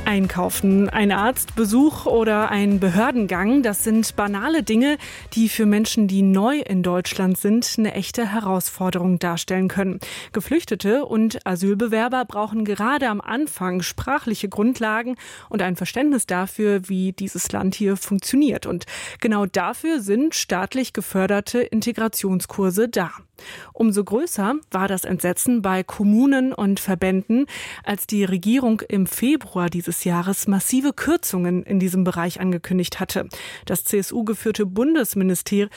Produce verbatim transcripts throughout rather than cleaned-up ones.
Einkaufen, ein Arztbesuch oder ein Behördengang, das sind banale Dinge, die für Menschen, die neu in Deutschland sind, eine echte Herausforderung darstellen können. Geflüchtete und Asylbewerber brauchen gerade am Anfang sprachliche Grundlagen und ein Verständnis dafür, wie dieses Land hier funktioniert. Und genau dafür sind staatlich geförderte Integrationskurse da. Umso größer war das Entsetzen bei Kommunen und Verbänden, als die Regierung im Februar dieses Jahres massive Kürzungen in diesem Bereich angekündigt hatte. Das C S U-geführte Bundesminister-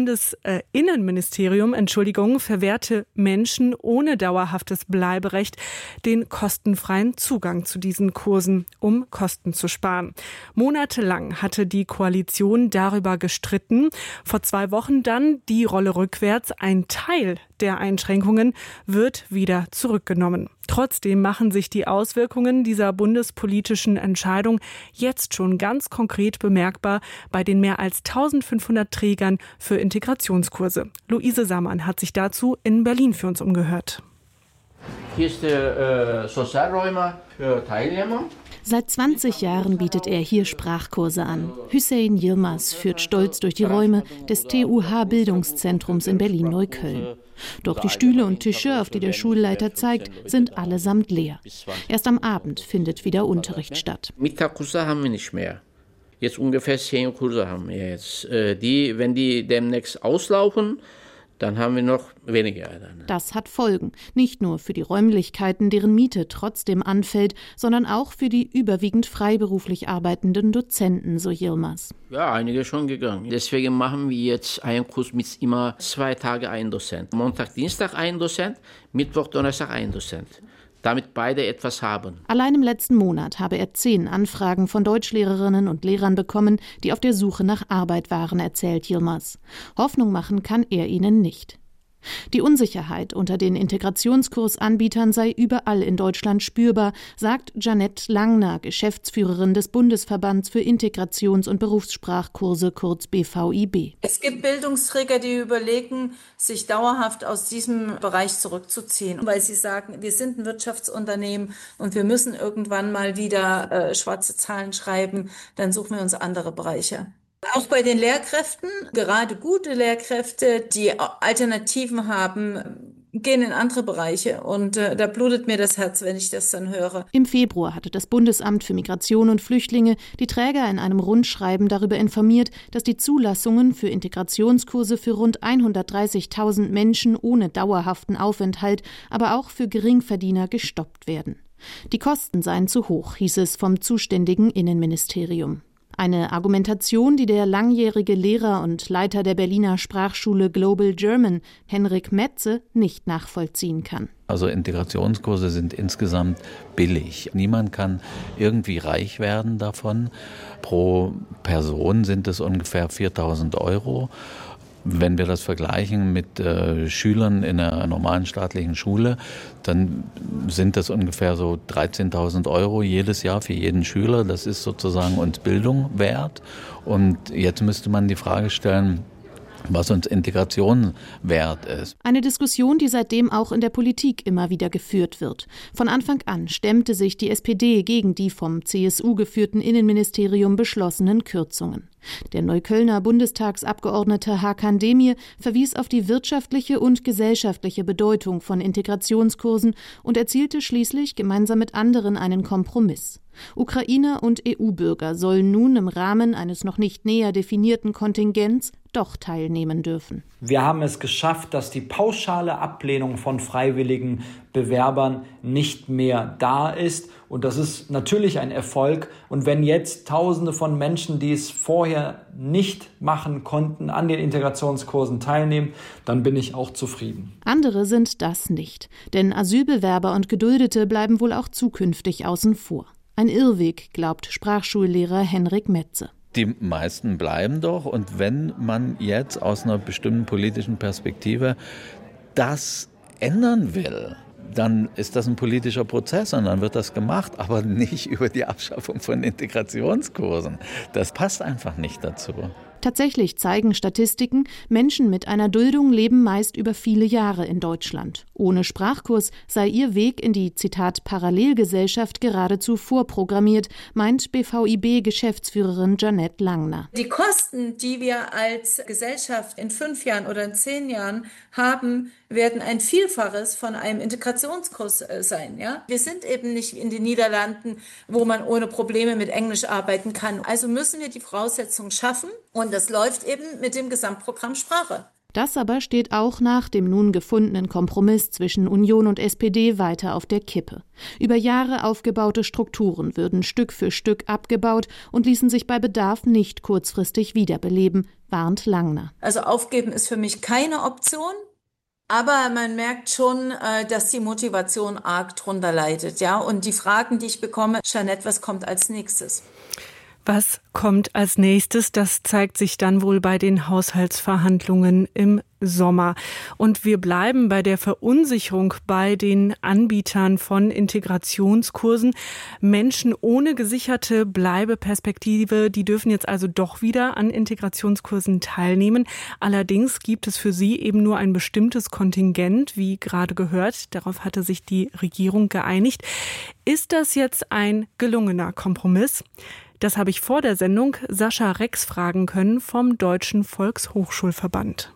Bundesinnenministerium Entschuldigung, verwehrte Menschen ohne dauerhaftes Bleiberecht den kostenfreien Zugang zu diesen Kursen, um Kosten zu sparen. Monatelang hatte die Koalition darüber gestritten. Vor zwei Wochen dann die Rolle rückwärts. Ein Teil der Einschränkungen wird wieder zurückgenommen. Trotzdem machen sich die Auswirkungen dieser bundespolitischen Entscheidung jetzt schon ganz konkret bemerkbar bei den mehr als eintausendfünfhundert Trägern für Integrationskurse. Luise Sammann hat sich dazu in Berlin für uns umgehört. Hier ist der äh, Sozialräumer für Teilnehmer. Seit zwanzig Jahren bietet er hier Sprachkurse an. Hüseyin Yilmaz führt stolz durch die Räume des T U H-Bildungszentrums in Berlin-Neukölln. Doch die Stühle und Tische, auf die der Schulleiter zeigt, sind allesamt leer. Erst am Abend findet wieder Unterricht statt. Mittagskurse haben wir nicht mehr. Jetzt ungefähr zehn Kurse haben wir jetzt. Die, wenn die demnächst auslaufen, dann haben wir noch weniger. Das hat Folgen. Nicht nur für die Räumlichkeiten, deren Miete trotzdem anfällt, sondern auch für die überwiegend freiberuflich arbeitenden Dozenten, so Yilmaz. Ja, einige schon gegangen. Deswegen machen wir jetzt einen Kurs mit immer zwei Tage ein Dozent. Montag, Dienstag ein Dozent, Mittwoch, Donnerstag ein Dozent. Damit beide etwas haben. Allein im letzten Monat habe er zehn Anfragen von Deutschlehrerinnen und Lehrern bekommen, die auf der Suche nach Arbeit waren, erzählt Yilmaz. Hoffnung machen kann er ihnen nicht. Die Unsicherheit unter den Integrationskursanbietern sei überall in Deutschland spürbar, sagt Janette Langner, Geschäftsführerin des Bundesverbands für Integrations- und Berufssprachkurse, kurz B V I B. Es gibt Bildungsträger, die überlegen, sich dauerhaft aus diesem Bereich zurückzuziehen, weil sie sagen, wir sind ein Wirtschaftsunternehmen und wir müssen irgendwann mal wieder äh, schwarze Zahlen schreiben, dann suchen wir uns andere Bereiche. Auch bei den Lehrkräften, gerade gute Lehrkräfte, die Alternativen haben, gehen in andere Bereiche. Und äh, da blutet mir das Herz, wenn ich das dann höre. Im Februar hatte das Bundesamt für Migration und Flüchtlinge die Träger in einem Rundschreiben darüber informiert, dass die Zulassungen für Integrationskurse für rund hundertdreißigtausend Menschen ohne dauerhaften Aufenthalt, aber auch für Geringverdiener gestoppt werden. Die Kosten seien zu hoch, hieß es vom zuständigen Innenministerium. Eine Argumentation, die der langjährige Lehrer und Leiter der Berliner Sprachschule Global German, Henrik Metze, nicht nachvollziehen kann. Also Integrationskurse sind insgesamt billig. Niemand kann irgendwie reich werden davon. Pro Person sind es ungefähr viertausend Euro. Wenn wir das vergleichen mit äh, Schülern in einer normalen staatlichen Schule, dann sind das ungefähr so dreizehntausend Euro jedes Jahr für jeden Schüler. Das ist sozusagen uns Bildung wert. Und jetzt müsste man die Frage stellen, was uns Integration wert ist. Eine Diskussion, die seitdem auch in der Politik immer wieder geführt wird. Von Anfang an stemmte sich die S P D gegen die vom C S U geführten Innenministerium beschlossenen Kürzungen. Der Neuköllner Bundestagsabgeordnete Hakan Demir verwies auf die wirtschaftliche und gesellschaftliche Bedeutung von Integrationskursen und erzielte schließlich gemeinsam mit anderen einen Kompromiss. Ukrainer und E U-Bürger sollen nun im Rahmen eines noch nicht näher definierten Kontingents doch teilnehmen dürfen. Wir haben es geschafft, dass die pauschale Ablehnung von freiwilligen Bewerbern nicht mehr da ist. Und das ist natürlich ein Erfolg. Und wenn jetzt Tausende von Menschen, die es vorher nicht machen konnten, an den Integrationskursen teilnehmen, dann bin ich auch zufrieden. Andere sind das nicht. Denn Asylbewerber und Geduldete bleiben wohl auch zukünftig außen vor. Ein Irrweg, glaubt Sprachschullehrer Henrik Metze. Die meisten bleiben doch. Und wenn man jetzt aus einer bestimmten politischen Perspektive das ändern will, dann ist das ein politischer Prozess und dann wird das gemacht, aber nicht über die Abschaffung von Integrationskursen. Das passt einfach nicht dazu. Tatsächlich zeigen Statistiken, Menschen mit einer Duldung leben meist über viele Jahre in Deutschland. Ohne Sprachkurs sei ihr Weg in die, Zitat, Parallelgesellschaft geradezu vorprogrammiert, meint B V I B-Geschäftsführerin Janette Langner. Die Kosten, die wir als Gesellschaft in fünf Jahren oder in zehn Jahren haben, werden ein Vielfaches von einem Integrationskurs sein. Ja? Wir sind eben nicht in den Niederlanden, wo man ohne Probleme mit Englisch arbeiten kann. Also müssen wir die Voraussetzungen schaffen. Und das läuft eben mit dem Gesamtprogramm Sprache. Das aber steht auch nach dem nun gefundenen Kompromiss zwischen Union und S P D weiter auf der Kippe. Über Jahre aufgebaute Strukturen würden Stück für Stück abgebaut und ließen sich bei Bedarf nicht kurzfristig wiederbeleben, warnt Langner. Also aufgeben ist für mich keine Option. Aber man merkt schon, dass die Motivation arg drunter leidet. Ja? Und die Fragen, die ich bekomme, Janette, was kommt als nächstes? Was kommt als nächstes? Das zeigt sich dann wohl bei den Haushaltsverhandlungen im Sommer. Und wir bleiben bei der Verunsicherung bei den Anbietern von Integrationskursen. Menschen ohne gesicherte Bleibeperspektive, die dürfen jetzt also doch wieder an Integrationskursen teilnehmen. Allerdings gibt es für sie eben nur ein bestimmtes Kontingent, wie gerade gehört. Darauf hatte sich die Regierung geeinigt. Ist das jetzt ein gelungener Kompromiss? Das habe ich vor der Sendung Sascha Rex fragen können vom Deutschen Volkshochschulverband.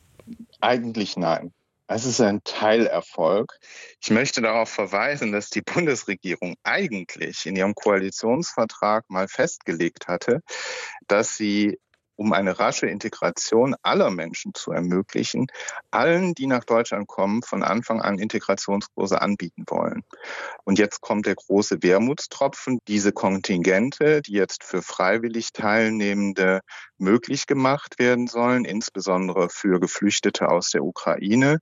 Eigentlich nein. Es ist ein Teilerfolg. Ich möchte darauf verweisen, dass die Bundesregierung eigentlich in ihrem Koalitionsvertrag mal festgelegt hatte, dass sie, um eine rasche Integration aller Menschen zu ermöglichen, allen, die nach Deutschland kommen, von Anfang an Integrationskurse anbieten wollen. Und jetzt kommt der große Wermutstropfen. Diese Kontingente, die jetzt für freiwillig Teilnehmende möglich gemacht werden sollen, insbesondere für Geflüchtete aus der Ukraine,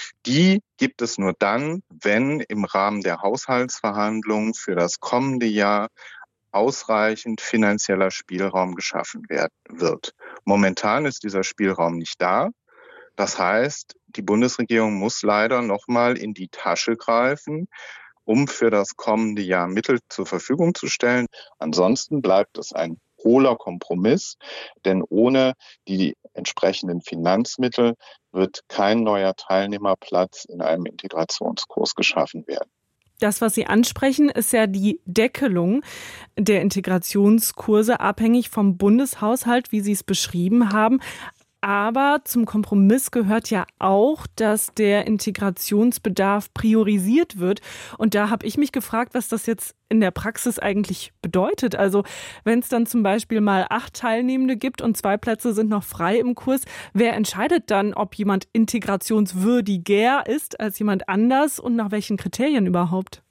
die gibt es nur dann, wenn im Rahmen der Haushaltsverhandlungen für das kommende Jahr ausreichend finanzieller Spielraum geschaffen wird. Momentan ist dieser Spielraum nicht da. Das heißt, die Bundesregierung muss leider nochmal in die Tasche greifen, um für das kommende Jahr Mittel zur Verfügung zu stellen. Ansonsten bleibt es ein hohler Kompromiss, denn ohne die entsprechenden Finanzmittel wird kein neuer Teilnehmerplatz in einem Integrationskurs geschaffen werden. Das, was Sie ansprechen, ist ja die Deckelung der Integrationskurse, abhängig vom Bundeshaushalt, wie Sie es beschrieben haben. Aber zum Kompromiss gehört ja auch, dass der Integrationsbedarf priorisiert wird. Und da habe ich mich gefragt, was das jetzt in der Praxis eigentlich bedeutet. Also wenn es dann zum Beispiel mal acht Teilnehmende gibt und zwei Plätze sind noch frei im Kurs, wer entscheidet dann, ob jemand integrationswürdiger ist als jemand anders und nach welchen Kriterien überhaupt?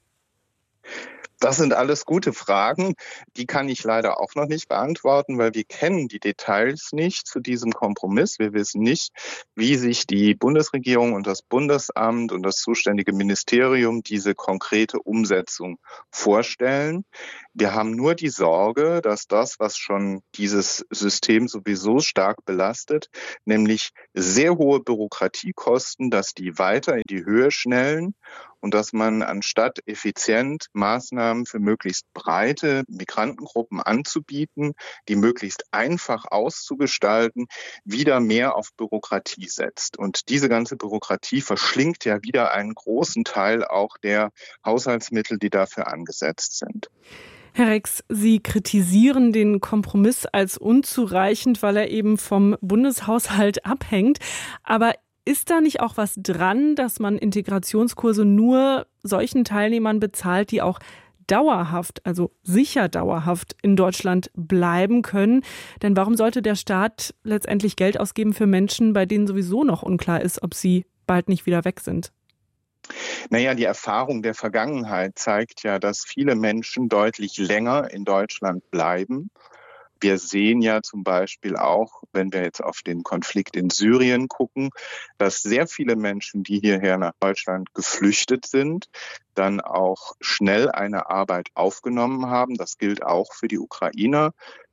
Das sind alles gute Fragen, die kann ich leider auch noch nicht beantworten, weil wir kennen die Details nicht zu diesem Kompromiss. Wir wissen nicht, wie sich die Bundesregierung und das Bundesamt und das zuständige Ministerium diese konkrete Umsetzung vorstellen. Wir haben nur die Sorge, dass das, was schon dieses System sowieso stark belastet, nämlich sehr hohe Bürokratiekosten, dass die weiter in die Höhe schnellen und dass man anstatt effizient Maßnahmen für möglichst breite Migrantengruppen anzubieten, die möglichst einfach auszugestalten, wieder mehr auf Bürokratie setzt. Und diese ganze Bürokratie verschlingt ja wieder einen großen Teil auch der Haushaltsmittel, die dafür angesetzt sind. Herr Rex, Sie kritisieren den Kompromiss als unzureichend, weil er eben vom Bundeshaushalt abhängt. Aber ist da nicht auch was dran, dass man Integrationskurse nur solchen Teilnehmern bezahlt, die auch dauerhaft, also sicher dauerhaft in Deutschland bleiben können? Denn warum sollte der Staat letztendlich Geld ausgeben für Menschen, bei denen sowieso noch unklar ist, ob sie bald nicht wieder weg sind? Naja, die Erfahrung der Vergangenheit zeigt ja, dass viele Menschen deutlich länger in Deutschland bleiben. Wir sehen ja zum Beispiel auch, wenn wir jetzt auf den Konflikt in Syrien gucken, dass sehr viele Menschen, die hierher nach Deutschland geflüchtet sind, dann auch schnell eine Arbeit aufgenommen haben. Das gilt auch für die Ukrainer.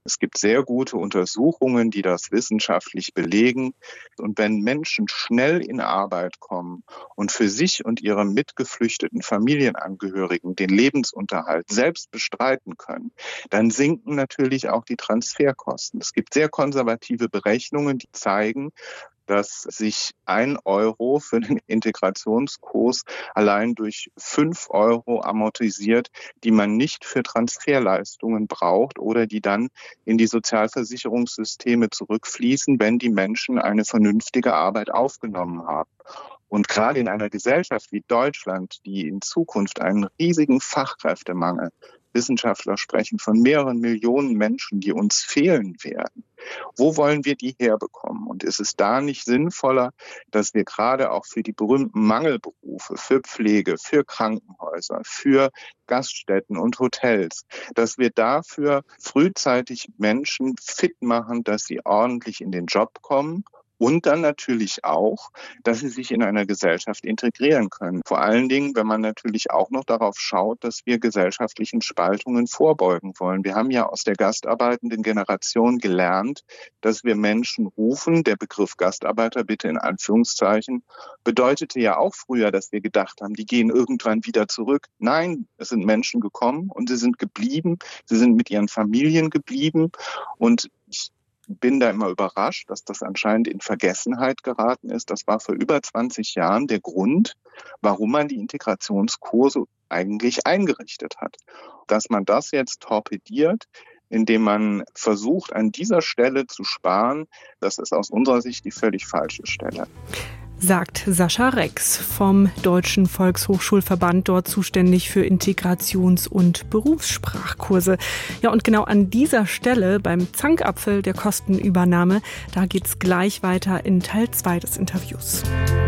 Es gibt sehr gute Untersuchungen, die das wissenschaftlich belegen. Und wenn Menschen schnell in Arbeit kommen und für sich und ihre mitgeflüchteten Familienangehörigen den Lebensunterhalt selbst bestreiten können, dann sinken natürlich auch die Transferkosten. Es gibt sehr konservative Berechnungen, die zeigen, dass sich ein Euro für den Integrationskurs allein durch fünf Euro amortisiert, die man nicht für Transferleistungen braucht oder die dann in die Sozialversicherungssysteme zurückfließen, wenn die Menschen eine vernünftige Arbeit aufgenommen haben. Und gerade in einer Gesellschaft wie Deutschland, die in Zukunft einen riesigen Fachkräftemangel, Wissenschaftler sprechen von mehreren Millionen Menschen, die uns fehlen werden. Wo wollen wir die herbekommen? Und ist es da nicht sinnvoller, dass wir gerade auch für die berühmten Mangelberufe, für Pflege, für Krankenhäuser, für Gaststätten und Hotels, dass wir dafür frühzeitig Menschen fit machen, dass sie ordentlich in den Job kommen? Und dann natürlich auch, dass sie sich in einer Gesellschaft integrieren können. Vor allen Dingen, wenn man natürlich auch noch darauf schaut, dass wir gesellschaftlichen Spaltungen vorbeugen wollen. Wir haben ja aus der gastarbeitenden Generation gelernt, dass wir Menschen rufen. Der Begriff Gastarbeiter, bitte in Anführungszeichen, bedeutete ja auch früher, dass wir gedacht haben, die gehen irgendwann wieder zurück. Nein, es sind Menschen gekommen und sie sind geblieben. Sie sind mit ihren Familien geblieben. Und ich bin da immer überrascht, dass das anscheinend in Vergessenheit geraten ist. Das war vor über zwanzig Jahren der Grund, warum man die Integrationskurse eigentlich eingerichtet hat. Dass man das jetzt torpediert, indem man versucht, an dieser Stelle zu sparen, das ist aus unserer Sicht die völlig falsche Stelle. Sagt Sascha Rex vom Deutschen Volkshochschulverband, dort zuständig für Integrations- und Berufssprachkurse. Ja, und genau an dieser Stelle beim Zankapfel der Kostenübernahme, da geht's gleich weiter in Teil zwei des Interviews.